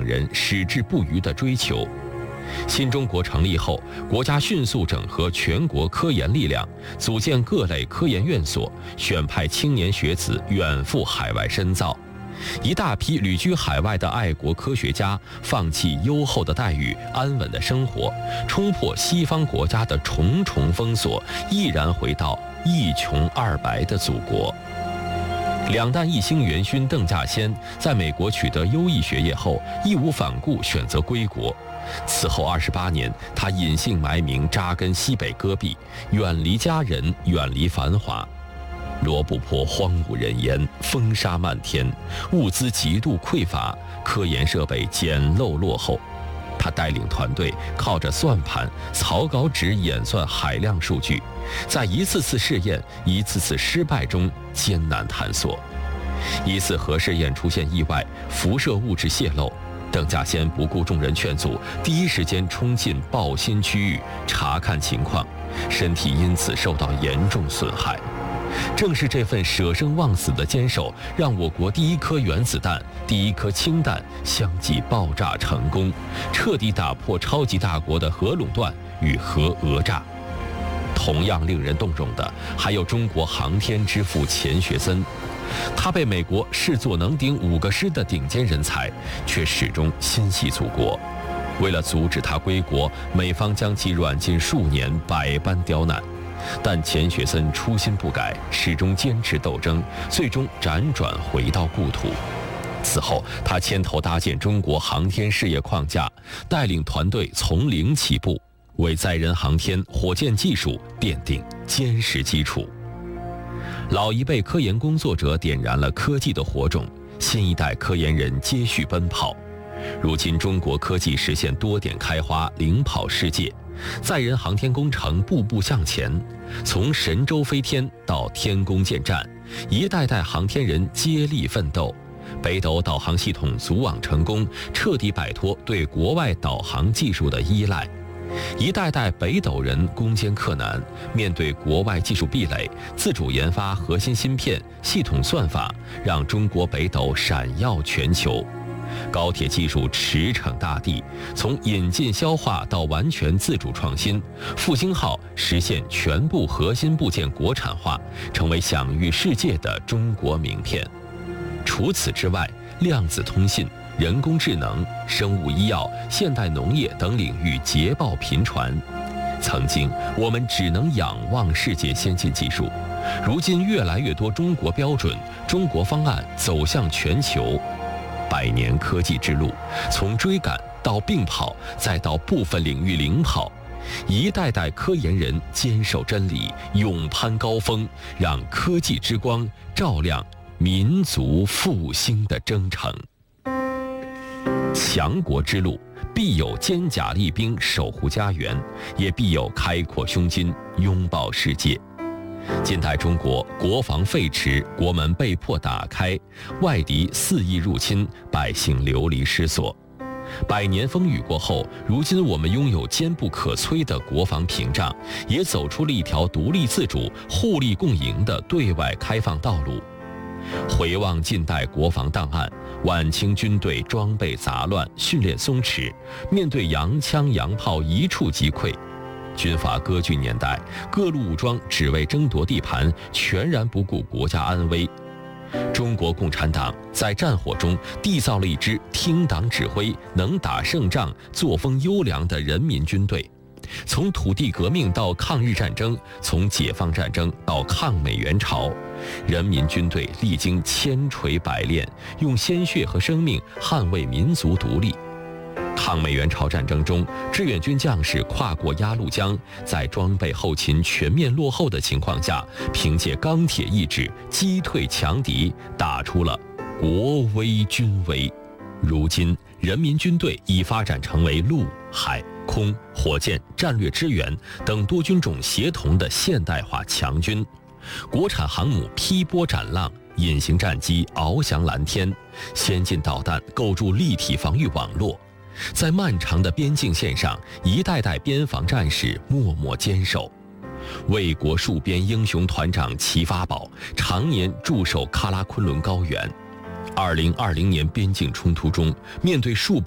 人矢志不渝的追求。新中国成立后，国家迅速整合全国科研力量，组建各类科研院所，选派青年学子远赴海外深造。一大批旅居海外的爱国科学家，放弃优厚的待遇、安稳的生活，冲破西方国家的重重封锁，毅然回到一穷二白的祖国。两弹一星元勋邓稼先在美国取得优异学业后，义无反顾选择归国。此后28年，他隐姓埋名，扎根西北戈壁，远离家人，远离繁华。罗布泊荒无人烟，风沙漫天，物资极度匮乏，科研设备简陋落后。他带领团队靠着算盘、草稿纸演算海量数据，在一次次试验、一次次失败中艰难探索。一次核试验出现意外，辐射物质泄漏，邓稼先不顾众人劝阻，第一时间冲进爆心区域查看情况，身体因此受到严重损害。正是这份舍生忘死的坚守，让我国第一颗原子弹、第一颗氢弹相继爆炸成功，彻底打破超级大国的核垄断与核讹诈。同样令人动容的，还有中国航天之父钱学森。他被美国视作能顶5个师的顶尖人才，却始终心系祖国。为了阻止他归国，美方将其软禁数年，百般刁难。但钱学森初心不改，始终坚持斗争，最终辗转回到故土。此后，他牵头搭建中国航天事业框架，带领团队从零起步，为载人航天、火箭技术奠定坚实基础。老一辈科研工作者点燃了科技的火种，新一代科研人接续奔跑。如今，中国科技实现多点开花，领跑世界。载人航天工程步步向前，从神舟飞天到天宫建站，一代代航天人接力奋斗。北斗导航系统组网成功，彻底摆脱对国外导航技术的依赖。一代代北斗人攻坚克难，面对国外技术壁垒，自主研发核心芯片、系统算法，让中国北斗闪耀全球。高铁技术驰骋大地，从引进消化到完全自主创新，复兴号实现全部核心部件国产化，成为享誉世界的中国名片。除此之外，量子通信、人工智能、生物医药、现代农业等领域捷报频传。曾经我们只能仰望世界先进技术，如今越来越多中国标准、中国方案走向全球。100年科技之路，从追赶到并跑，再到部分领域领跑，一代代科研人坚守真理，勇攀高峰，让科技之光照亮民族复兴的征程。强国之路，必有坚甲利兵守护家园，也必有开阔胸襟拥抱世界。近代中国国防废弛，国门被迫打开，外敌肆意入侵，百姓流离失所。100年风雨过后，如今我们拥有坚不可摧的国防屏障，也走出了一条独立自主、互利共赢的对外开放道路。回望近代国防档案，晚清军队装备杂乱，训练松弛，面对洋枪洋炮一触即溃。军阀割据年代，各路武装只为争夺地盘，全然不顾国家安危。中国共产党在战火中缔造了一支听党指挥、能打胜仗、作风优良的人民军队。从土地革命到抗日战争，从解放战争到抗美援朝，人民军队历经千锤百炼，用鲜血和生命捍卫民族独立。抗美援朝战争中，志愿军将士跨过鸭绿江，在装备后勤全面落后的情况下，凭借钢铁意志击退强敌，打出了国威军威。如今，人民军队已发展成为陆、海、空、火箭、战略支援等多军种协同的现代化强军。国产航母劈波斩浪，隐形战机翱翔蓝天，先进导弹构筑立体防御网络。在漫长的边境线上，一代代边防战士默默坚守。为国戍边英雄团长齐发宝常年驻守喀拉昆仑高原。2020年边境冲突中，面对数